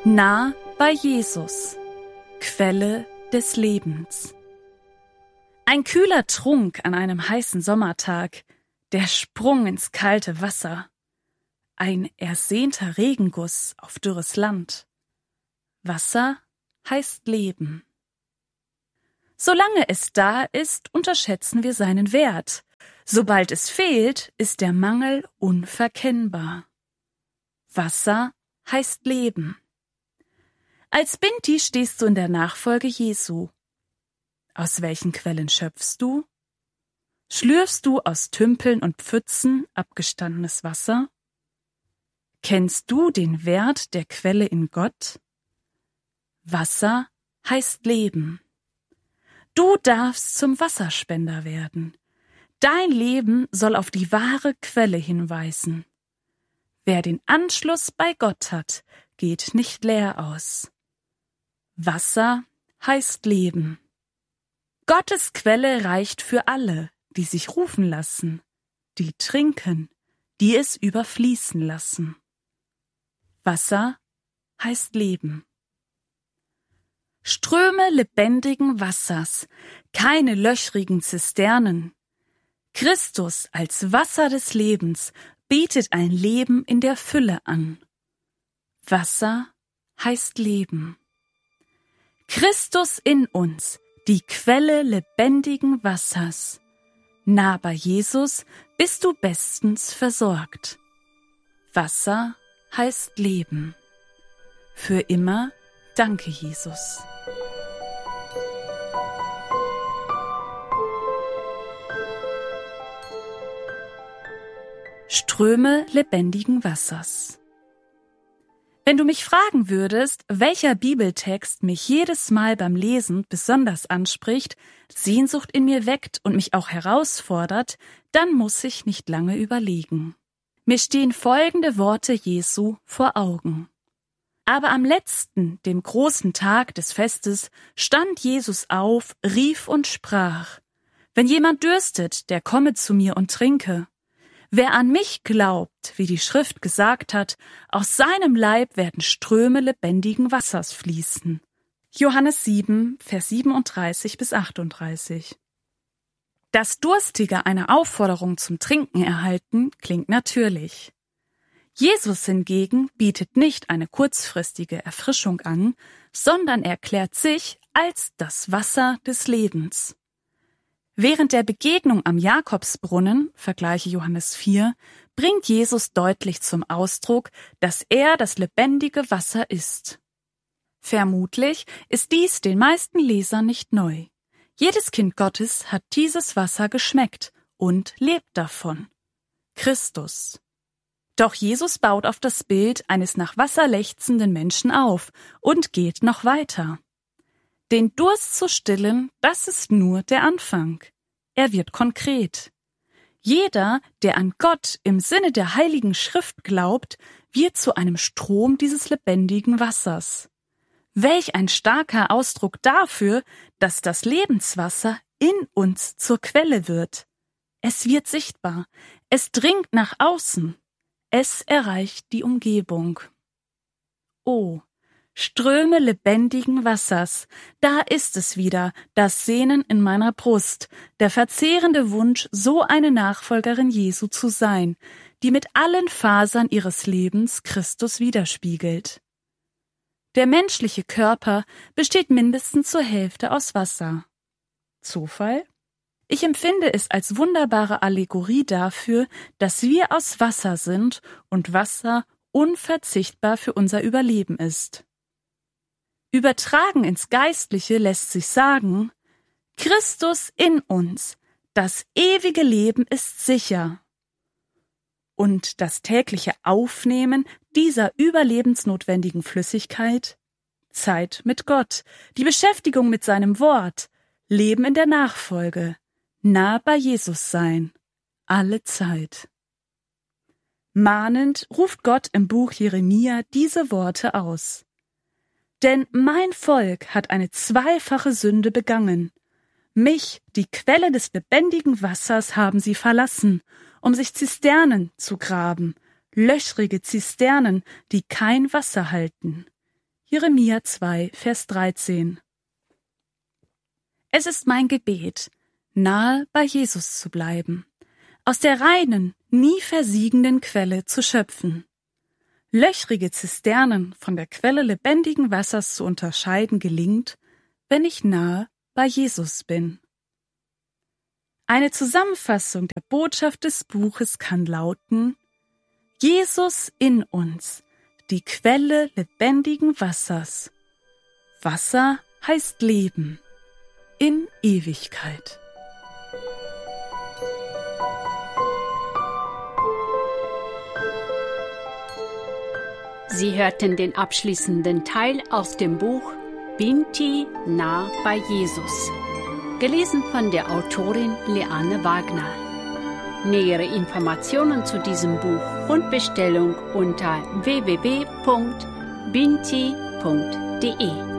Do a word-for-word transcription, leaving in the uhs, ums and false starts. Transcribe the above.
Nah bei Jesus, Quelle des Lebens. Ein kühler Trunk an einem heißen Sommertag, der Sprung ins kalte Wasser, ein ersehnter Regenguss auf dürres Land. Wasser heißt Leben. Solange es da ist, unterschätzen wir seinen Wert. Sobald es fehlt, ist der Mangel unverkennbar. Wasser heißt Leben. Als Binti stehst du in der Nachfolge Jesu. Aus welchen Quellen schöpfst du? Schlürfst du aus Tümpeln und Pfützen abgestandenes Wasser? Kennst du den Wert der Quelle in Gott? Wasser heißt Leben. Du darfst zum Wasserspender werden. Dein Leben soll auf die wahre Quelle hinweisen. Wer den Anschluss bei Gott hat, geht nicht leer aus. Wasser heißt Leben. Gottes Quelle reicht für alle, die sich rufen lassen, die trinken, die es überfließen lassen. Wasser heißt Leben. Ströme lebendigen Wassers, keine löchrigen Zisternen. Christus als Wasser des Lebens bietet ein Leben in der Fülle an. Wasser heißt Leben. Christus in uns, die Quelle lebendigen Wassers. Nah bei Jesus bist du bestens versorgt. Wasser heißt Leben. Für immer danke, Jesus. Ströme lebendigen Wassers. Wenn du mich fragen würdest, welcher Bibeltext mich jedes Mal beim Lesen besonders anspricht, Sehnsucht in mir weckt und mich auch herausfordert, dann muss ich nicht lange überlegen. Mir stehen folgende Worte Jesu vor Augen. Aber am letzten, dem großen Tag des Festes, stand Jesus auf, rief und sprach: Wenn jemand dürstet, der komme zu mir und trinke. Wer an mich glaubt, wie die Schrift gesagt hat, aus seinem Leib werden Ströme lebendigen Wassers fließen. Johannes sieben, Vers siebenunddreißig bis achtunddreißig. Dass Durstige eine Aufforderung zum Trinken erhalten, klingt natürlich. Jesus hingegen bietet nicht eine kurzfristige Erfrischung an, sondern erklärt sich als das Wasser des Lebens. Während der Begegnung am Jakobsbrunnen, Vergleiche Johannes vier, bringt Jesus deutlich zum Ausdruck, dass er das lebendige Wasser ist. Vermutlich ist dies den meisten Lesern nicht neu. Jedes Kind Gottes hat dieses Wasser geschmeckt und lebt davon. Christus. Doch Jesus baut auf das Bild eines nach Wasser lechzenden Menschen auf und geht noch weiter. Den Durst zu stillen, das ist nur der Anfang. Er wird konkret. Jeder, der an Gott im Sinne der Heiligen Schrift glaubt, wird zu einem Strom dieses lebendigen Wassers. Welch ein starker Ausdruck dafür, dass das Lebenswasser in uns zur Quelle wird. Es wird sichtbar, es dringt nach außen, es erreicht die Umgebung. Oh, Ströme lebendigen Wassers, da ist es wieder, das Sehnen in meiner Brust, der verzehrende Wunsch, so eine Nachfolgerin Jesu zu sein, die mit allen Fasern ihres Lebens Christus widerspiegelt. Der menschliche Körper besteht mindestens zur Hälfte aus Wasser. Zufall? Ich empfinde es als wunderbare Allegorie dafür, dass wir aus Wasser sind und Wasser unverzichtbar für unser Überleben ist. Übertragen ins Geistliche lässt sich sagen: Christus in uns, das ewige Leben ist sicher. Und das tägliche Aufnehmen dieser überlebensnotwendigen Flüssigkeit, Zeit mit Gott, die Beschäftigung mit seinem Wort, Leben in der Nachfolge, nah bei Jesus sein, alle Zeit. Mahnend ruft Gott im Buch Jeremia diese Worte aus. Denn mein Volk hat eine zweifache Sünde begangen. Mich, die Quelle des lebendigen Wassers, haben sie verlassen, um sich Zisternen zu graben, löchrige Zisternen, die kein Wasser halten. Jeremia zwei, Vers dreizehn. Es ist mein Gebet, nahe bei Jesus zu bleiben, aus der reinen, nie versiegenden Quelle zu schöpfen. Löchrige Zisternen von der Quelle lebendigen Wassers zu unterscheiden gelingt, wenn ich nahe bei Jesus bin. Eine Zusammenfassung der Botschaft des Buches kann lauten: Jesus in uns, die Quelle lebendigen Wassers. Wasser heißt Leben in Ewigkeit. Sie hörten den abschließenden Teil aus dem Buch Binti nah bei Jesus, gelesen von der Autorin Leanne Wagner. Nähere Informationen zu diesem Buch und Bestellung unter w w w punkt binti punkt de.